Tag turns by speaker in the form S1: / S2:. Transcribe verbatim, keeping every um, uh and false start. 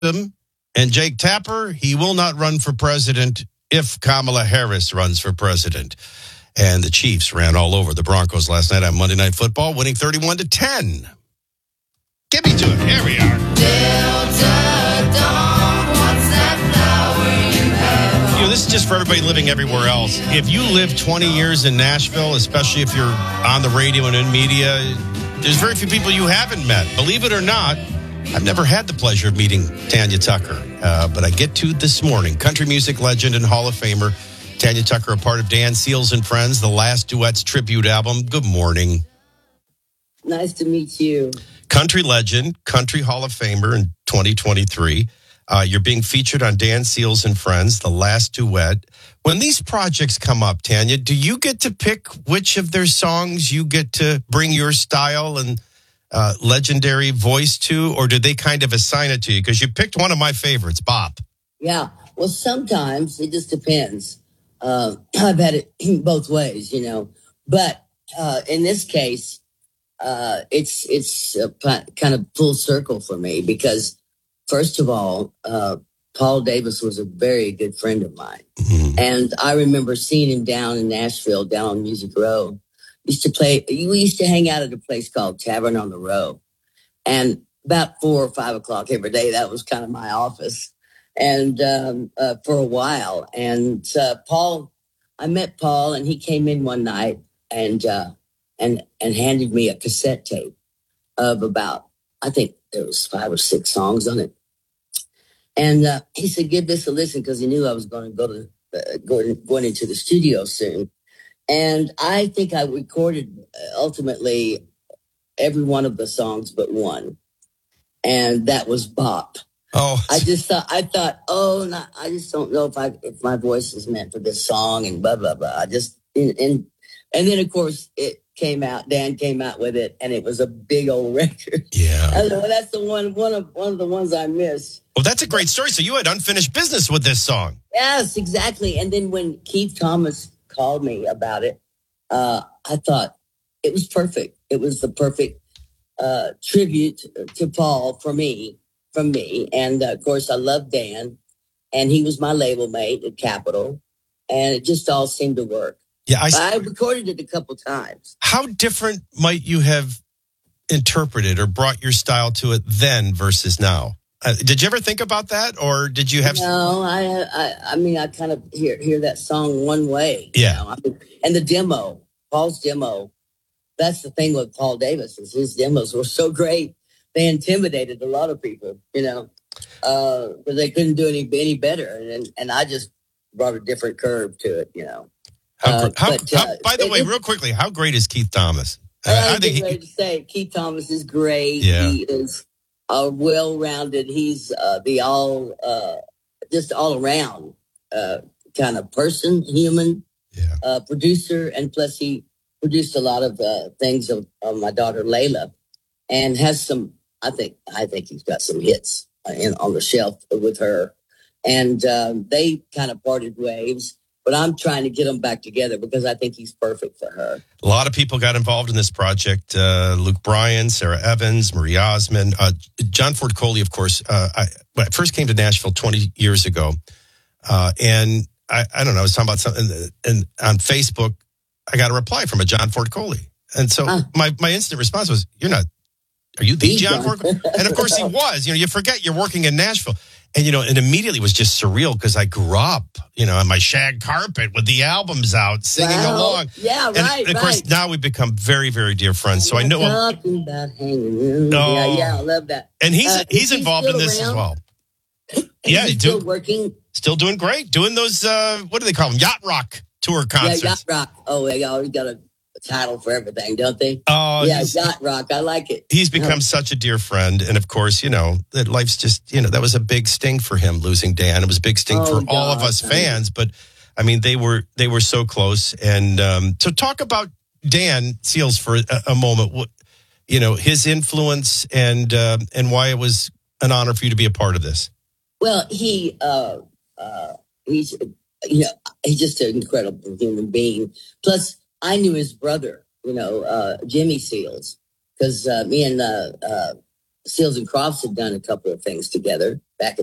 S1: Newsom and Jake Tapper, he will not run for president if Kamala Harris runs for president. And the Chiefs ran all over the Broncos last night on Monday Night Football, winning thirty-one to ten. Get me to it. Here we are. Delta Dawn, what's that flower you have? You know, this is just for everybody living everywhere else. If you live twenty years in Nashville, especially if you're on the radio and in media, there's very few people you haven't met. Believe it or not, I've never had the pleasure of meeting Tanya Tucker, uh, but I get to this morning. Country music legend and Hall of Famer Tanya Tucker, a part of Dan Seals and Friends, the Last Duets tribute album. Good morning.
S2: Nice to meet you.
S1: Country legend, Country Hall of Famer in twenty twenty-three. Uh, you're being featured on Dan Seals and Friends, the Last Duet. When these projects come up, Tanya, do you get to pick which of their songs you get to bring your style and uh, legendary voice to, or do they kind of assign it to you? Because you picked one of my favorites, Bop.
S2: Yeah, well, sometimes it just depends. Uh, I've had it both ways, you know. But uh, in this case, uh, it's it's a p- kind of full circle for me because, first of all, uh, Paul Davis was a very good friend of mine. Mm-hmm. And I remember seeing him down in Nashville, down on Music Row. We used to play, we used to hang out at a place called Tavern on the Row. And about four or five o'clock every day, that was kind of my office. And um, uh, for a while. And uh, Paul, I met Paul, and he came in one night and uh, and and handed me a cassette tape of about, I think there was five or six songs on it. And uh, he said, "Give this a listen," because he knew I was going to go to uh, going going into the studio soon. And I think I recorded uh, ultimately every one of the songs but one, and that was Bop.
S1: Oh,
S2: I just thought, I thought, oh, no, I just don't know if I, if my voice is meant for this song and blah, blah, blah. I just, and, and, and then of course it came out, Dan came out with it, and it was a big old record.
S1: Yeah.
S2: I know, that's the one, one of, one of the ones I missed.
S1: Well, that's a great story. So you had unfinished business with this song.
S2: Yes, exactly. And then when Keith Thomas called me about it, uh, I thought it was perfect. It was the perfect, uh, tribute to Paul for me. From me. And uh, of course, I love Dan, and he was my label mate at Capitol, and it just all seemed to work.
S1: Yeah, I,
S2: I recorded it a couple times.
S1: How different might you have interpreted or brought your style to it then versus now? Uh, did you ever think about that, or did you have?
S2: No, I, I, I mean, I kind of hear hear that song one way.
S1: Yeah,
S2: you know? I mean, and the demo, Paul's demo. That's the thing with Paul Davis, is his demos were so great. They intimidated a lot of people, you know, uh, but they couldn't do any any better. And and I just brought a different curve to it, you know.
S1: How,
S2: uh,
S1: how,
S2: but,
S1: how,
S2: uh,
S1: by the
S2: it,
S1: way, real quickly, how great is Keith Thomas?
S2: Uh,
S1: I,
S2: I
S1: think
S2: think
S1: he,
S2: to say Keith Thomas is great.
S1: Yeah.
S2: He is uh, well-rounded. He's uh, the all, uh, just all-around uh, kind of person, human,
S1: yeah.
S2: uh, producer, and plus he produced a lot of uh, things of, of my daughter Layla, and has some. I think I think he's got some hits in, on the shelf with her, and um, they kind of parted ways. But I'm trying to get them back together because I think he's perfect for her.
S1: A lot of people got involved in this project. Uh, Luke Bryan, Sarah Evans, Marie Osmond, uh, John Ford Coley, of course. Uh, I, when I first came to Nashville twenty years ago, uh, and I, I don't know, I was talking about something, and on Facebook, I got a reply from a John Ford Coley. And so huh. my, my instant response was, you're not, are you the John Ford? And of course he was. You know, you forget you're working in Nashville. And, you know, and immediately it was just surreal because I grew up, you know, on my shag carpet with the albums out, singing
S2: wow.
S1: along.
S2: Yeah,
S1: and,
S2: right,
S1: and of
S2: right.
S1: course, now we've become very, very dear friends. So I know
S2: I'm talking about hanging.
S1: Oh.
S2: Yeah, yeah, I love that.
S1: And he's
S2: uh,
S1: he's involved in this around? as well. Yeah,
S2: he's still do, working.
S1: Still doing great. Doing those, uh, what do they call them? Yacht Rock tour concerts.
S2: Yeah, Yacht Rock. Oh, they always got a title for everything, don't they?
S1: Oh,
S2: yeah, Yacht Rock. I like it.
S1: He's become oh. such a dear friend, and of course, you know that life's just you know that was a big sting for him losing Dan. It was a big sting
S2: oh,
S1: for
S2: God,
S1: all of us fans, but I mean they were they were so close. And um, so, talk about Dan Seals for a, a moment. What, you know his influence and uh, and why it was an honor for you to be a part of this.
S2: Well, he uh, uh, he's you know he's just an incredible human being. Plus, I knew his brother, you know, uh, Jimmy Seals, because uh, me and uh, uh, Seals and Crofts had done a couple of things together.